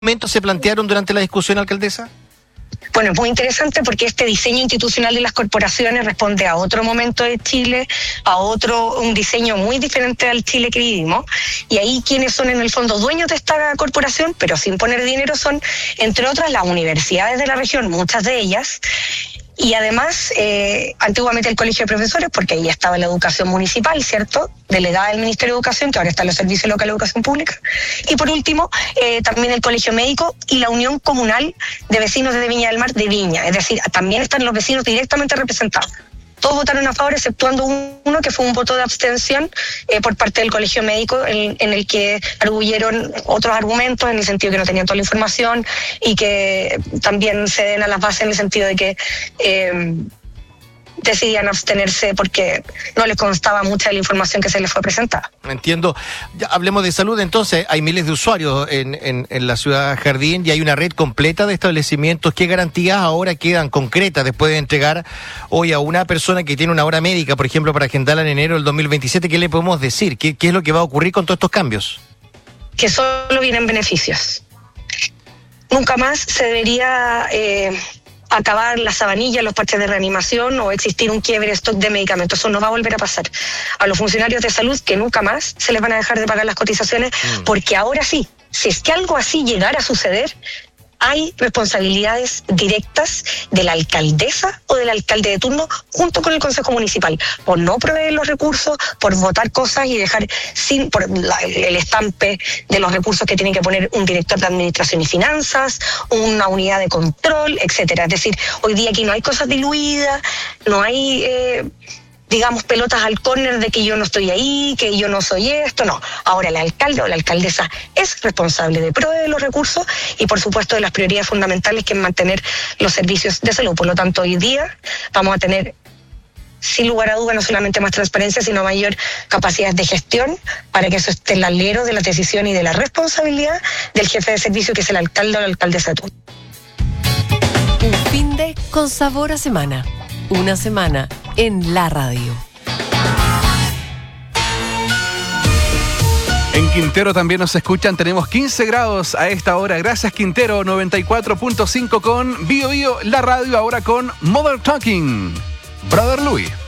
¿Momentos se plantearon durante la discusión, alcaldesa? Bueno, es muy interesante porque este diseño institucional de las corporaciones responde a otro momento de Chile, un diseño muy diferente al Chile que vivimos, y ahí quienes son en el fondo dueños de esta corporación, pero sin poner dinero, son, entre otras, las universidades de la región, muchas de ellas, y además, antiguamente el Colegio de Profesores, porque ahí estaba la educación municipal, ¿cierto?, delegada del Ministerio de Educación, que ahora está en los Servicios Locales de Educación Pública. Y por último, también el Colegio Médico y la Unión Comunal de Vecinos de Viña del Mar de Viña. Es decir, también están los vecinos directamente representados. Todos votaron a favor, exceptuando uno que fue un voto de abstención por parte del Colegio Médico, en el que arguyeron otros argumentos, en el sentido que no tenían toda la información y que también ceden a las bases en el sentido de que decidían abstenerse porque no les constaba mucha de la información que se les fue presentada. Entiendo. Ya hablemos de salud, entonces. Hay miles de usuarios en la ciudad Jardín y hay una red completa de establecimientos. ¿Qué garantías ahora quedan concretas después de entregar hoy a una persona que tiene una hora médica, por ejemplo, para agendarla en enero del 2027? ¿Qué le podemos decir? ¿Qué es lo que va a ocurrir con todos estos cambios? Que solo vienen beneficios. Nunca más se debería acabar la sabanilla, los parches de reanimación o existir un quiebre stock de medicamentos. Eso no va a volver a pasar. A los funcionarios de salud que nunca más se les van a dejar de pagar las cotizaciones, porque ahora sí, si es que algo así llegara a suceder, hay responsabilidades directas de la alcaldesa o del alcalde de turno junto con el Consejo Municipal por no proveer los recursos, por votar cosas y dejar por el estampe de los recursos que tiene que poner un director de administración y finanzas, una unidad de control, etcétera. Es decir, hoy día aquí no hay cosas diluidas, no hay digamos, pelotas al córner de que yo no estoy ahí, que yo no soy esto, no. Ahora el alcalde o la alcaldesa es responsable de proveer los recursos y, por supuesto, de las prioridades fundamentales que es mantener los servicios de salud. Por lo tanto, hoy día vamos a tener, sin lugar a duda, no solamente más transparencia, sino mayor capacidad de gestión para que eso esté el alero de la decisión y de la responsabilidad del jefe de servicio, que es el alcalde o la alcaldesa de turno. Un fin de con sabor a semana. Una semana en la radio. En Quintero también nos escuchan, tenemos 15 grados a esta hora. Gracias, Quintero, 94.5 con Bio Bio, la radio, ahora con Mother Talking. Brother Louis.